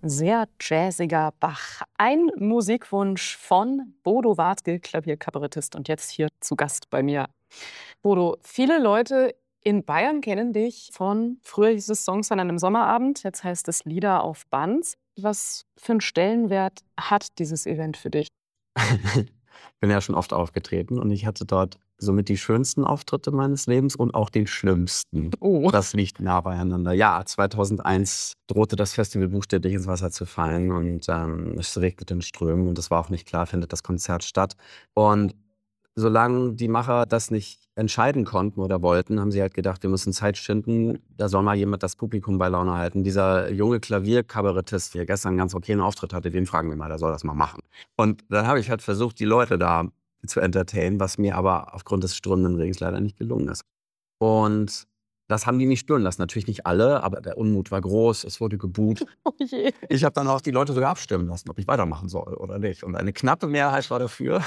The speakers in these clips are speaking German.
Sehr jazziger Bach. Ein Musikwunsch von Bodo Wartke, Klavierkabarettist und jetzt hier zu Gast bei mir. Bodo, viele Leute in Bayern kennen dich von, früher hieß es Songs an einem Sommerabend, jetzt heißt es Lieder auf Bands. Was für einen Stellenwert hat dieses Event für dich? Bin ja schon oft aufgetreten und ich hatte dort somit die schönsten Auftritte meines Lebens und auch den schlimmsten. Oh. Das liegt nah beieinander. Ja, 2001 drohte das Festival buchstäblich ins Wasser zu fallen und es regnete in Strömen und es war auch nicht klar, findet das Konzert statt. Und solange die Macher das nicht entscheiden konnten oder wollten, haben sie halt gedacht, wir müssen Zeit schinden, da soll mal jemand das Publikum bei Laune halten. Dieser junge Klavierkabarettist, der gestern einen ganz okayen Auftritt hatte, den fragen wir mal, der soll das mal machen. Und dann habe ich halt versucht, die Leute da zu entertainen, was mir aber aufgrund des strömenden Regens leider nicht gelungen ist. Und das haben die nicht spüren lassen. Natürlich nicht alle, aber der Unmut war groß, es wurde geboot. Oh je. Ich habe dann auch die Leute sogar abstimmen lassen, ob ich weitermachen soll oder nicht. Und eine knappe Mehrheit war dafür.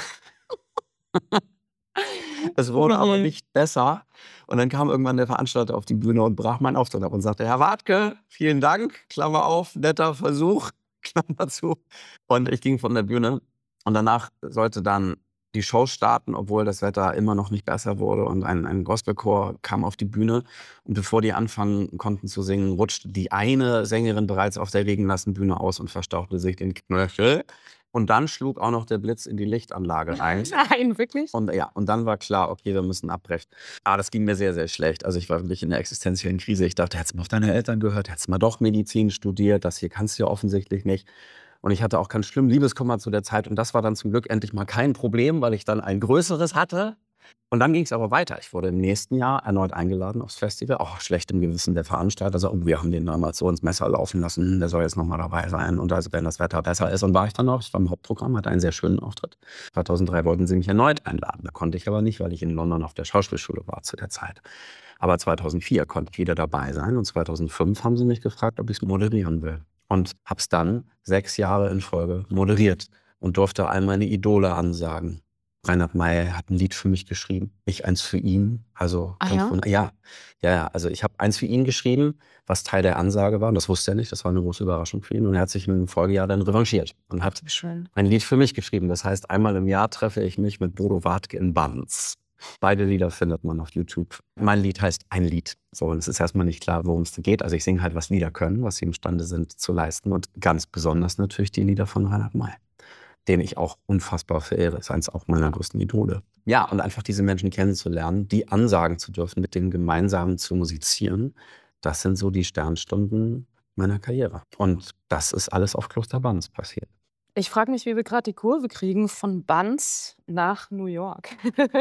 Es wurde aber nicht besser. Und dann kam irgendwann der Veranstalter auf die Bühne und brach meinen Auftritt ab und sagte, Herr Wartke, vielen Dank, Klammer auf, netter Versuch, Klammer zu. Und ich ging von der Bühne und danach sollte dann die Show starten, obwohl das Wetter immer noch nicht besser wurde. Und ein Gospelchor kam auf die Bühne. Und bevor die anfangen konnten zu singen, rutschte die eine Sängerin bereits auf der regennassen Bühne aus und verstauchte sich den Knöchel. Und dann schlug auch noch der Blitz in die Lichtanlage ein. Nein, wirklich? Und ja, und dann war klar, okay, wir müssen abbrechen. Aber das ging mir sehr, sehr schlecht. Also ich war wirklich in der existenziellen Krise. Ich dachte, hättest du mal auf deine Eltern gehört, hättest du mal doch Medizin studiert, das hier kannst du ja offensichtlich nicht. Und ich hatte auch ganz schlimm Liebeskummer zu der Zeit. Und das war dann zum Glück endlich mal kein Problem, weil ich dann ein größeres hatte. Und dann ging es aber weiter. Ich wurde im nächsten Jahr erneut eingeladen aufs Festival. Auch schlechtem Gewissen der Veranstalter. Also, wir haben den damals so ins Messer laufen lassen. Der soll jetzt nochmal dabei sein. Und also, wenn das Wetter besser ist. Und war ich dann noch. Ich war im Hauptprogramm, hatte einen sehr schönen Auftritt. 2003 wollten sie mich erneut einladen. Da konnte ich aber nicht, weil ich in London auf der Schauspielschule war zu der Zeit. Aber 2004 konnte ich wieder dabei sein. Und 2005 haben sie mich gefragt, ob ich es moderieren will. Und habe es dann 6 Jahre in Folge moderiert. Und durfte all meine Idole ansagen. Reinhard Mey hat ein Lied für mich geschrieben, ich eins für ihn. Also ja? Also ich habe eins für ihn geschrieben, was Teil der Ansage war. Und das wusste er nicht, das war eine große Überraschung für ihn. Und er hat sich im Folgejahr dann revanchiert und hat ein Lied für mich geschrieben. Das heißt, einmal im Jahr treffe ich mich mit Bodo Wartke in Banz. Beide Lieder findet man auf YouTube. Mein Lied heißt Ein Lied. So, und es ist erstmal nicht klar, worum es geht. Also ich singe halt, was Lieder können, was sie imstande sind zu leisten. Und ganz besonders natürlich die Lieder von Reinhard Mey, den ich auch unfassbar verehre. Ist eins auch meiner größten Idole. Ja, und einfach diese Menschen kennenzulernen, die ansagen zu dürfen, mit denen gemeinsam zu musizieren, das sind so die Sternstunden meiner Karriere. Und das ist alles auf Kloster Banz passiert. Ich frage mich, wie wir gerade die Kurve kriegen von Banz nach New York.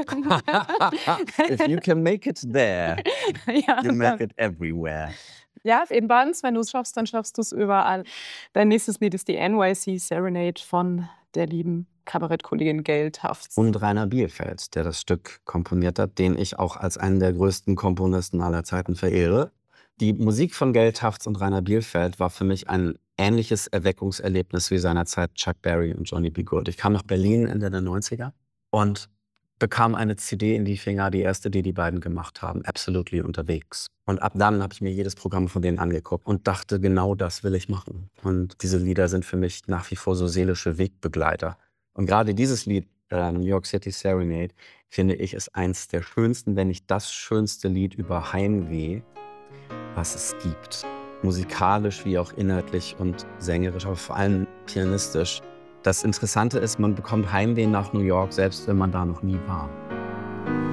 If you can make it there, Ja, you make it everywhere. Ja, in Banz, wenn du es schaffst, dann schaffst du es überall. Dein nächstes Lied ist die NYC Serenade von der lieben Kabarettkollegin Gail Tufts. Und Rainer Bielefeld, der das Stück komponiert hat, den ich auch als einen der größten Komponisten aller Zeiten verehre. Die Musik von Gail Tufts und Rainer Bielefeld war für mich ein ähnliches Erweckungserlebnis wie seinerzeit Chuck Berry und Johnny B. Good. Ich kam nach Berlin Ende der 90er und bekam eine CD in die Finger, die erste, die beiden gemacht haben, Absolutely unterwegs. Und ab dann habe ich mir jedes Programm von denen angeguckt und dachte, genau das will ich machen. Und diese Lieder sind für mich nach wie vor so seelische Wegbegleiter. Und gerade dieses Lied, New York City Serenade, finde ich, ist eins der schönsten, wenn nicht das schönste Lied über Heimweh, was es gibt. Musikalisch wie auch inhaltlich und sängerisch, aber vor allem pianistisch. Das Interessante ist, man bekommt Heimweh nach New York, selbst wenn man da noch nie war.